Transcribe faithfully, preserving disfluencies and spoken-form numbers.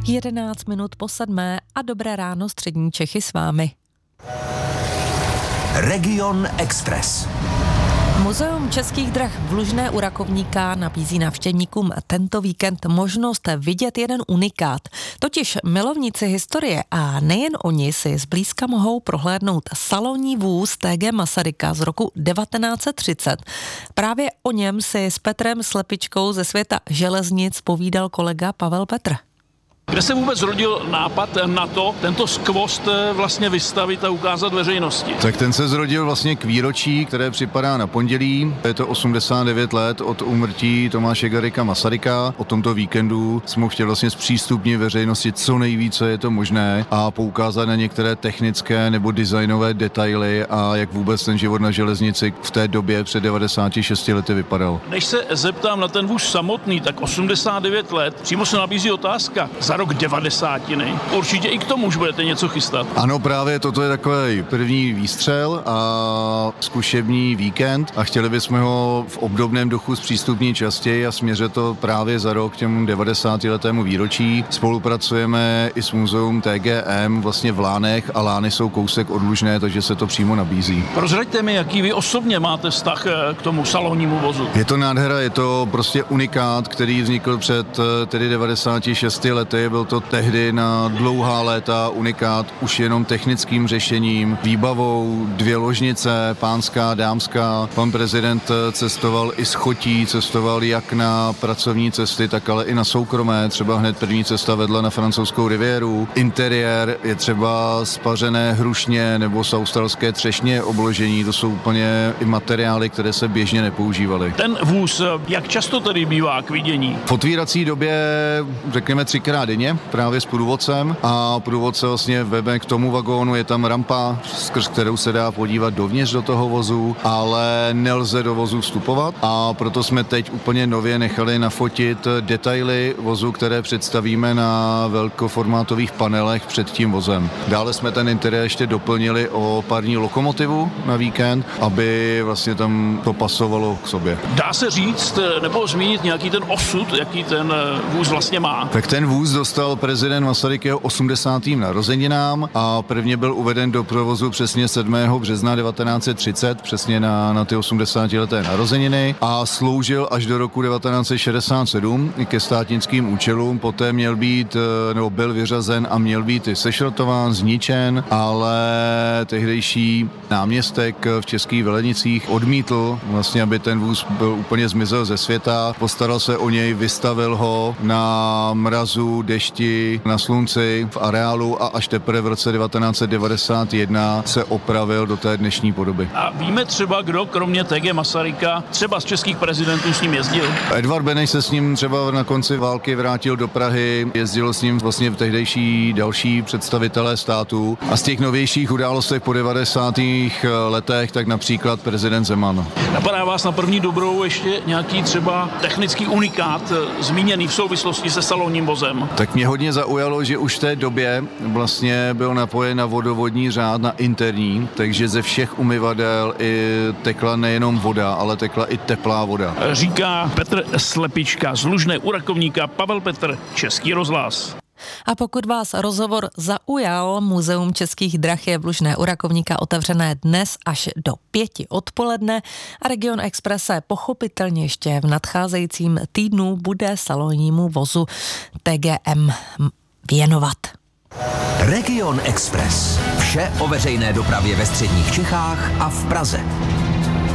jedenáct minut po sedmé a dobré ráno střední Čechy s vámi. Region Express. Muzeum českých drah v Lužné u Rakovníka nabízí návštěvníkům tento víkend možnost vidět jeden unikát. Totiž milovníci historie a nejen oni si zblízka mohou prohlédnout salonní vůz T G Masaryka z roku devatenáct set třicet. Právě o něm si s Petrem Slepičkou ze světa železnic povídal kolega Pavel Petr. Kde se vůbec rodil nápad na to, tento skvost vlastně vystavit a ukázat veřejnosti? Tak ten se zrodil vlastně k výročí, které připadá na pondělí. Je to osmdesát devět let od úmrtí Tomáše Garrigua Masaryka. O tomto víkendu jsme chtěli vlastně zpřístupnit veřejnosti co nejvíce je to možné a poukázat na některé technické nebo designové detaily a jak vůbec ten život na železnici v té době před devadesáti šesti lety vypadal. Než se zeptám na ten vůz samotný, tak osmdesát devět let, přímo se nabízí otázka. Za rok devadesátiny. Určitě i k tomu už budete něco chystat. Ano, právě toto je takový první výstřel a zkušební víkend a chtěli bychom ho v obdobném duchu zpřístupnit častěji a směřit to právě za rok k těmu devadesátiletému výročí. Spolupracujeme i s muzeum T G M vlastně v Lánech a Lány jsou kousek od Lužné, takže se to přímo nabízí. Prozraďte mi, jaký vy osobně máte vztah k tomu salonnímu vozu. Je to nádhera, je to prostě unikát, který vznikl před tedy devadesáti šesti lety. Byl to tehdy na dlouhá léta unikát už jenom technickým řešením, výbavou, dvě ložnice, pánská, dámská. Pan prezident cestoval i s chotí, cestoval jak na pracovní cesty, tak ale i na soukromé. Třeba hned první cesta vedla na francouzskou riviéru. Interiér je třeba spařené hrušně nebo z australské třešně obložení. To jsou úplně i materiály, které se běžně nepoužívaly. Ten vůz, jak často tady bývá k vidění? V otvírací době řekněme třikrát denně, právě s průvodcem a průvodce vlastně veme k tomu vagónu, je tam rampa, skrz kterou se dá podívat dovnitř do toho vozu, ale nelze do vozu vstupovat a proto jsme teď úplně nově nechali nafotit detaily vozu, které představíme na velkoformátových panelech před tím vozem. Dále jsme ten interiér ještě doplnili o parní lokomotivu na víkend, aby vlastně tam to pasovalo k sobě. Dá se říct nebo zmínit nějaký ten osud, jaký ten vůz vlastně má? Tak ten vůz dostal prezident Masaryk jeho osmdesátým narozeninám a prvně byl uveden do provozu přesně sedmého března devatenáct set třicet, přesně na, na ty osmdesátileté narozeniny a sloužil až do roku devatenáct set šedesát sedm ke státnickým účelům, poté měl být, nebo byl vyřazen a měl být i sešrotován, zničen, ale tehdejší náměstek v Českých Velenicích odmítl vlastně, aby ten vůz byl úplně zmizel ze světa, postaral se o něj, vystavil ho na mrazu, dešti, na slunci, v areálu a až teprve v roce devatenáct set devadesát jedna se opravil do té dnešní podoby. A víme třeba, kdo kromě T G Masaryka třeba z českých prezidentů s ním jezdil? Edvard Beneš se s ním třeba na konci války vrátil do Prahy, jezdil s ním vlastně v tehdejší další představitelé státu a z těch novějších událostech po devadesátých letech, tak například prezident Zeman. Napadá vás na první dobrou ještě nějaký třeba technický unikát zmíněný v souvislosti se salonním vozem? Tak mě hodně zaujalo, že už v té době vlastně byl napojen na vodovodní řád, na interní, takže ze všech umyvadel i tekla nejenom voda, ale tekla i teplá voda. Říká Petr Slepička z Lužné u Rakovníka, Pavel Petr, Český rozhlas. A pokud vás rozhovor zaujal, Muzeum českých drah je v Lužné u Rakovníka otevřené dnes až do pěti odpoledne a Region Express se pochopitelně ještě v nadcházejícím týdnu bude salonnímu vozu T G M věnovat. Region Express. Vše o veřejné dopravě ve středních Čechách a v Praze.